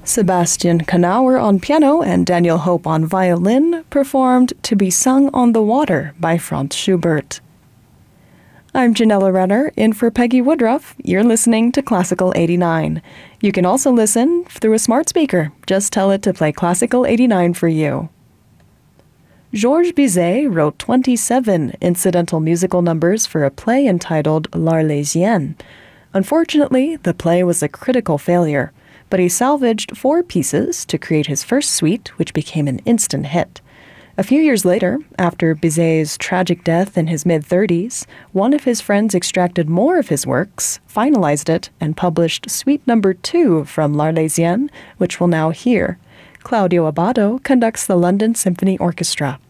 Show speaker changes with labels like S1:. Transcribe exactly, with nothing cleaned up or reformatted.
S1: Sebastian Knauer on piano and Daniel Hope on violin performed To Be Sung on the Water by Franz Schubert. I'm Janella Renner, in for Peggy Woodruff. You're listening to Classical eighty-nine. You can also listen through a smart speaker. Just tell it to play Classical eighty-nine for you. Georges Bizet wrote twenty-seven incidental musical numbers for a play entitled L'Arlésienne. Unfortunately, the play was a critical failure, but he salvaged four pieces to create his first suite, which became an instant hit. A few years later, after Bizet's tragic death in his mid-thirties, one of his friends extracted more of his works, finalized it, and published Suite Number Two from L'Arlésienne, which we'll now hear. Claudio Abbado conducts the London Symphony Orchestra.